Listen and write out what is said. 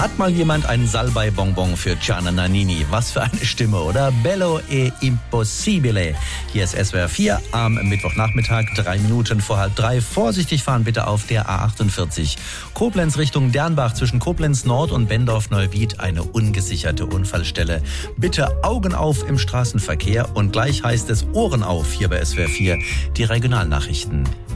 Hat mal jemand einen Salbei-Bonbon für Gianna Nannini? Was für eine Stimme, oder? Bello e impossibile. Hier ist SWR 4 am Mittwochnachmittag, 3 Minuten vor 2:30. Vorsichtig fahren bitte auf der A48. Koblenz Richtung Dernbach zwischen Koblenz Nord und Bendorf-Neuwied eine ungesicherte Unfallstelle. Bitte Augen auf im Straßenverkehr und gleich heißt es Ohren auf hier bei SWR 4, die Regionalnachrichten.